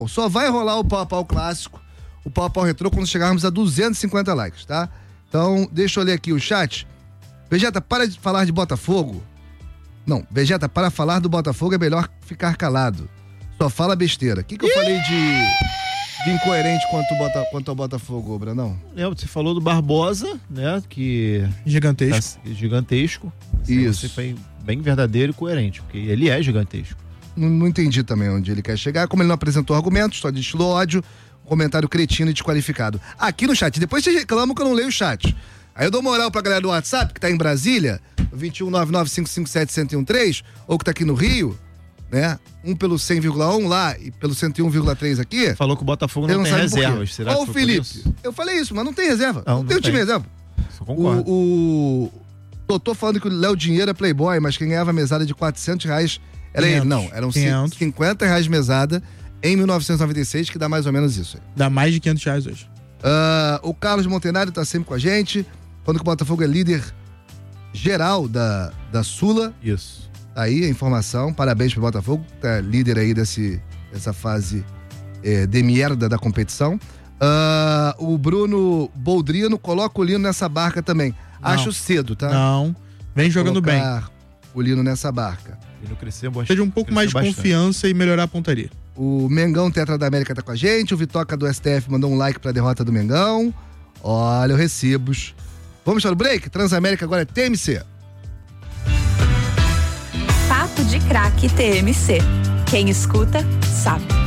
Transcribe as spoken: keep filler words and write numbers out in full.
Só vai rolar o pau a pau clássico, o pau a pau retrô, quando chegarmos a duzentos e cinquenta likes, tá? Então, deixa eu ler aqui o chat. Vegeta, para de falar de Botafogo. Não, Vegeta, para falar do Botafogo é melhor ficar calado. Só fala besteira. O que, que eu falei de, de incoerente quanto, Bota, quanto ao Botafogo, Brandão? É, você falou do Barbosa, né? Que. Gigantesco. Tá, gigantesco. Isso. Você foi bem verdadeiro e coerente, porque ele é gigantesco. Não, não entendi também onde ele quer chegar. Como ele não apresentou argumentos, só destilou ódio, comentário cretino e desqualificado. Aqui no chat, depois vocês reclamam que eu não leio o chat. Aí eu dou moral pra galera do WhatsApp, que tá em Brasília, vinte e um nove nove cinco cinco sete um zero um três, ou que tá aqui no Rio, né? Um pelo cem vírgula um lá e pelo cento e um vírgula três aqui. Falou que o Botafogo não, não tem reservas. Será Ó, que o foi Felipe. Eu falei isso, mas não tem reserva. Não, não, não tem o time reserva. Eu concordo. O, o Totô falando que o Léo Dinheiro é playboy, mas quem ganhava mesada de quatrocentos reais era ele. Não, eram quinhentos. cinquenta reais mesada em mil novecentos e noventa e seis, que dá mais ou menos isso aí. Dá mais de quinhentos reais hoje. Uh, o Carlos Montenário tá sempre com a gente, falando que o Botafogo é líder geral da, da Sula. Isso. Tá aí a informação, parabéns pro Botafogo, tá líder aí desse, dessa fase é, de merda da competição. Uh, o Bruno Boldrino coloca o Lino nessa barca também. Não. Acho cedo, tá? Não, vem jogando bem. O Lino nessa barca. Lino cresceu, Seja um pouco mais de bastante. confiança e melhorar a pontaria. O Mengão Tetra da América tá com a gente. O Vitoca do S T F mandou um like pra derrota do Mengão. Olha, os recibos. Vamos para o break? Transamérica agora é T M C. Papo de Craque T M C. Quem escuta, sabe.